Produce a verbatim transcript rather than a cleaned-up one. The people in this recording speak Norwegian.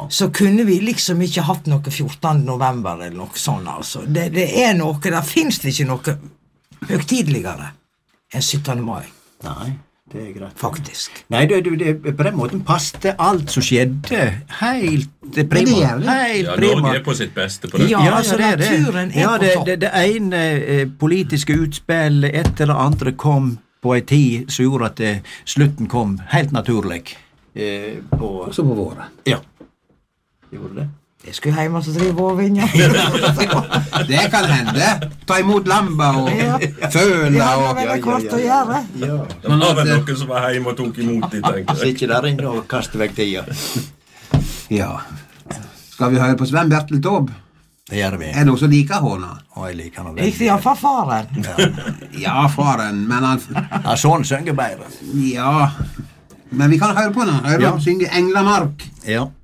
så kunne vi liksom ikke hatt noe fjortende november eller noe sånt, altså. Det, det er noe, der finnes det ikke noe høgtidligere enn syttende mai. Nei, det er greit. Faktisk. Nei, det, det, på den måten passte alt som skjedde helt prima. Helt Ja, prima. Norge er på sitt beste på det. Ja, Ja, altså, det er det. naturen er Ja, på det, topp. det, det ene eh, politiske utspill etter det andre kom på en tid som gjorde at eh, slutten kom helt naturlig. Eh, på, Også på våren. ja, gjorde det. Jeg skulle hjemme og drive vårvinja. Det kan hende. Ta imot lamba og Ja. føla Ja, og... det er kvart å gjøre. Ja. Det var vel noen som var hjemme og tok imot de, tenkte jeg. Sitter der inne og kaster vekk tida. Ja. Skal vi høre på Sven Bertel Taube? Det gjør vi. Er det noe som liker hånda? Og jeg liker han Ikke iallfall faren. Ja, faren, men han... Ja, sånn synger bedre. Ja, men vi kan høre på den. Høre Ja. ham synge Englamark. Ja.